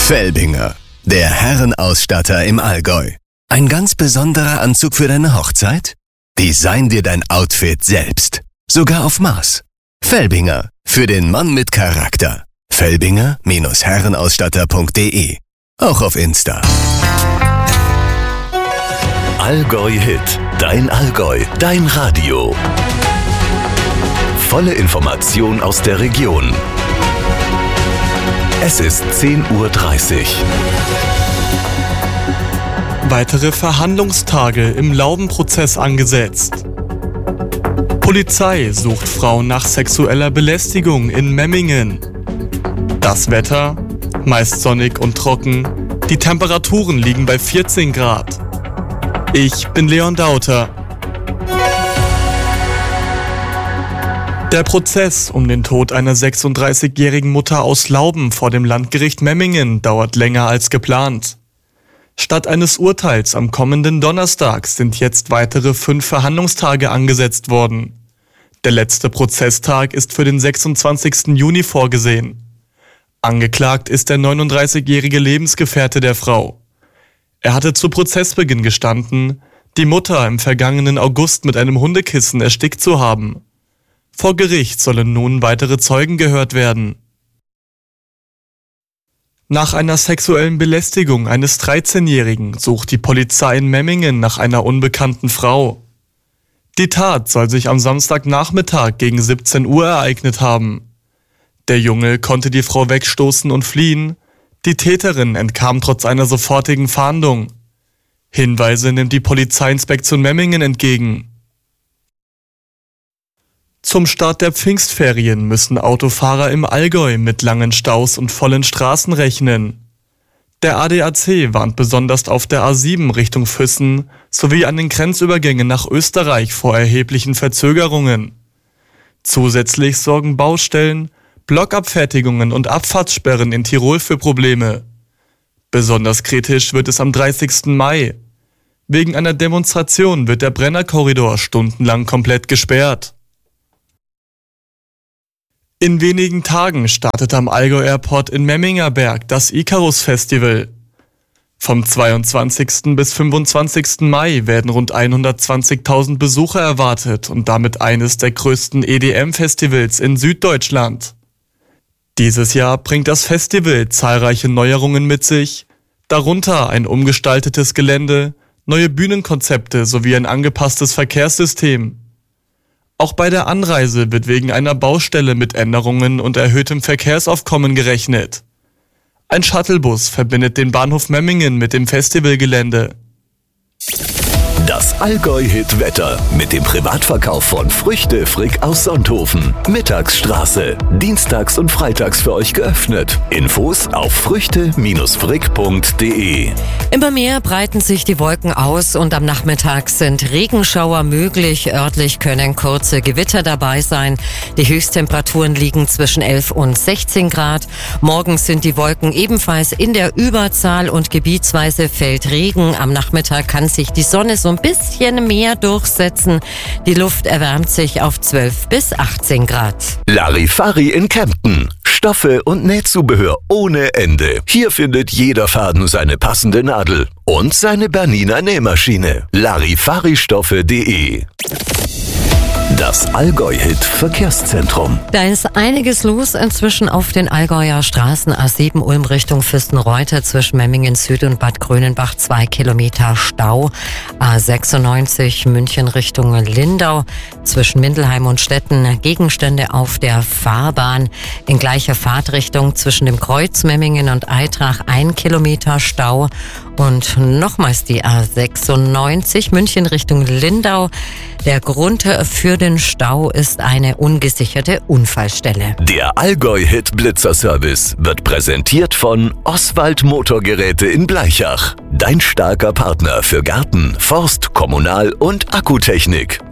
Felbinger, der Herrenausstatter im Allgäu. Ein ganz besonderer Anzug für deine Hochzeit? Design dir dein Outfit selbst. Sogar auf Maß. Felbinger, für den Mann mit Charakter. Felbinger-Herrenausstatter.de. Auch auf Insta. Allgäu Hit. Dein Allgäu. Dein Radio. Volle Information aus der Region. Es ist 10:30 Uhr. Weitere Verhandlungstage im Laubenprozess angesetzt. Polizei sucht Frau nach sexueller Belästigung in Memmingen. Das Wetter? Meist sonnig und trocken. Die Temperaturen liegen bei 14 Grad. Ich bin Leon Dauter. Der Prozess um den Tod einer 36-jährigen Mutter aus Lauben vor dem Landgericht Memmingen dauert länger als geplant. Statt eines Urteils am kommenden Donnerstag sind jetzt weitere 5 Verhandlungstage angesetzt worden. Der letzte Prozesstag ist für den 26. Juni vorgesehen. Angeklagt ist der 39-jährige Lebensgefährte der Frau. Er hatte zu Prozessbeginn gestanden, die Mutter im vergangenen August mit einem Hundekissen erstickt zu haben. Vor Gericht sollen nun weitere Zeugen gehört werden. Nach einer sexuellen Belästigung eines 13-Jährigen sucht die Polizei in Memmingen nach einer unbekannten Frau. Die Tat soll sich am Samstagnachmittag gegen 17 Uhr ereignet haben. Der Junge konnte die Frau wegstoßen und fliehen. Die Täterin entkam trotz einer sofortigen Fahndung. Hinweise nimmt die Polizeiinspektion Memmingen entgegen. Zum Start der Pfingstferien müssen Autofahrer im Allgäu mit langen Staus und vollen Straßen rechnen. Der ADAC warnt besonders auf der A7 Richtung Füssen sowie an den Grenzübergängen nach Österreich vor erheblichen Verzögerungen. Zusätzlich sorgen Baustellen, Blockabfertigungen und Abfahrtssperren in Tirol für Probleme. Besonders kritisch wird es am 30. Mai. Wegen einer Demonstration wird der Brennerkorridor stundenlang komplett gesperrt. In wenigen Tagen startet am Allgäu Airport in Memmingerberg das Icarus Festival. Vom 22. bis 25. Mai werden rund 120.000 Besucher erwartet und damit eines der größten EDM-Festivals in Süddeutschland. Dieses Jahr bringt das Festival zahlreiche Neuerungen mit sich, darunter ein umgestaltetes Gelände, neue Bühnenkonzepte sowie ein angepasstes Verkehrssystem. Auch bei der Anreise wird wegen einer Baustelle mit Änderungen und erhöhtem Verkehrsaufkommen gerechnet. Ein Shuttlebus verbindet den Bahnhof Memmingen mit dem Festivalgelände. Das Allgäu-Hit-Wetter mit dem Privatverkauf von Früchte Frick aus Sonthofen. Mittagsstraße. Dienstags und freitags für euch geöffnet. Infos auf früchte-frick.de. Immer mehr breiten sich die Wolken aus und am Nachmittag sind Regenschauer möglich. Örtlich können kurze Gewitter dabei sein. Die Höchsttemperaturen liegen zwischen 11 und 16 Grad. Morgens sind die Wolken ebenfalls in der Überzahl und gebietsweise fällt Regen. Am Nachmittag kann sich die Sonne so ein bisschen mehr durchsetzen. Die Luft erwärmt sich auf 12 bis 18 Grad. Larifari in Kempten. Stoffe und Nähzubehör ohne Ende. Hier findet jeder Faden seine passende Nadel und seine Bernina Nähmaschine. Larifaristoffe.de. Das Allgäu-Hit Verkehrszentrum. Da ist einiges los inzwischen auf den Allgäuer Straßen. A7 Ulm Richtung Fürstenreuter zwischen Memmingen Süd und Bad Grönenbach 2 Kilometer Stau. A96 München Richtung Lindau zwischen Mindelheim und Stetten Gegenstände auf der Fahrbahn. In gleicher Fahrtrichtung zwischen dem Kreuz Memmingen und Eitrach 1 Kilometer Stau. Und nochmals die A96 München Richtung Lindau. Der Grund für den Stau ist eine ungesicherte Unfallstelle. Der Allgäu-Hit Blitzer-Service wird präsentiert von Oswald Motorgeräte in Blaichach. Dein starker Partner für Garten, Forst, Kommunal- und Akkutechnik.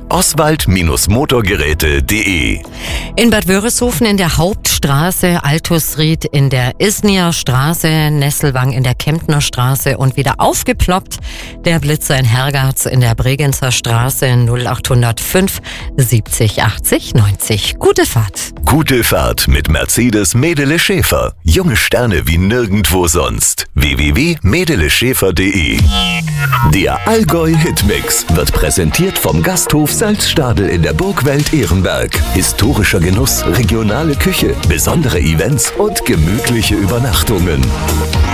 oswald-motorgeräte.de. In Bad Wörishofen in der Hauptstraße, Altusried in der Isnier Straße, Nesselwang in der Kemptner Straße und wieder aufgeploppt der Blitzer in Hergarts in der Bregenzer Straße 0805 70 80 90. Gute Fahrt. Gute Fahrt mit Mercedes Medele Schäfer. Junge Sterne wie nirgendwo sonst. www.medeleschäfer.de. Der Allgäu Hitmix wird präsentiert vom Gasthof Salzstadel in der Burgwelt Ehrenberg. Historischer Genuss, regionale Küche, besondere Events und gemütliche Übernachtungen.